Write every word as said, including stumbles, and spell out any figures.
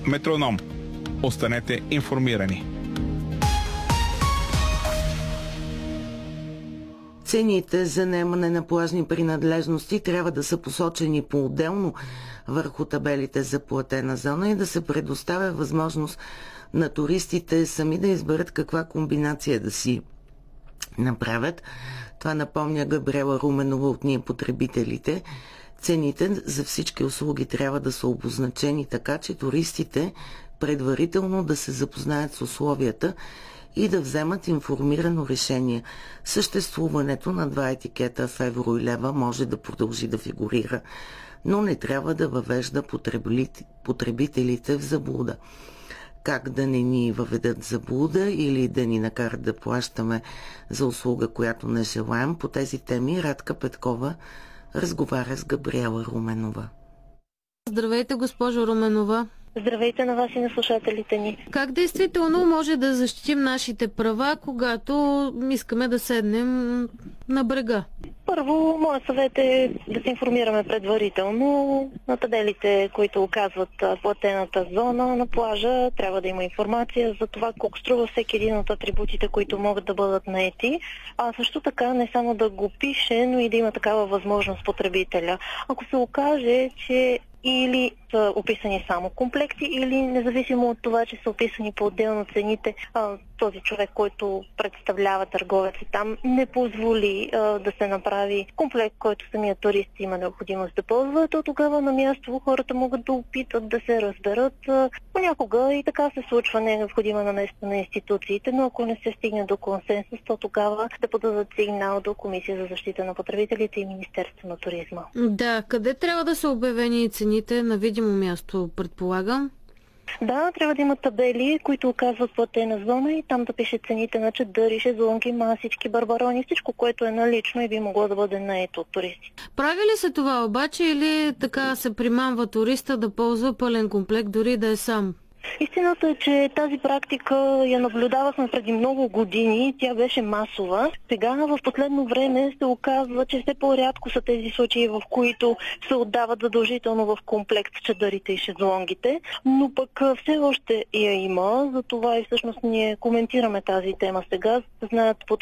Метроном. Останете информирани. Цените за наемане на плажни принадлежности трябва да са посочени по-отделно върху табелите за платена зона и да се предоставя възможност на туристите сами да изберат каква комбинация да си направят. Това напомня Габриела Руменова от Ние потребителите. Цените за всички услуги трябва да са обозначени така, че туристите предварително да се запознаят с условията и да вземат информирано решение. Съществуването на два етикета в евро и лева може да продължи да фигурира, но не трябва да въвежда потребителите в заблуда. Как да не ни въведат заблуда или да ни накарат да плащаме за услуга, която не желаем? По тези теми Радка Петкова разговаря с Габриела Руменова. Здравейте, госпожо Руменова. Здравейте на вас и на слушателите ни. Как действително може да защитим нашите права, когато искаме да седнем на брега? Първо, моят съвет е да се информираме предварително. На табелите, които оказват платената зона на плажа, трябва да има информация за това колко струва всеки един от атрибутите, които могат да бъдат наети. А също така не само да го пише, но и да има такава възможност потребителя. Ако се окаже, че или са описани само комплекти, или независимо от това, че са описани по-отделно цените, този човек, който представлява търговеца там, не позволи а, да се направи комплект, който самия турист има необходимост да ползва, то тогава на място хората могат да опитат да се разберат. А, понякога и така се случва, не е необходима наместа на институциите, но ако не се стигне до консенсус, то тогава да подадат сигнал до Комисия за защита на потребителите и Министерство на туризма. Да, къде трябва да са обявени цените? На видимо място, предполагам? Да, трябва да има табели, които оказват платена зона и там да пише цените на чадъри, шезлонги, масички, барбарони, всичко, което е налично и би могло да бъде наето от туристи. Прави ли се това обаче или така се примамва туриста да ползва пълен комплект, дори да е сам? Истината е, че тази практика я наблюдавахме преди много години, тя беше масова. Сега в последно време се оказва, че все по-рядко са тези случаи, в които се отдават задължително в комплект чадърите и шезлонгите, но пък все още я има, затова и всъщност ние коментираме тази тема сега, знаят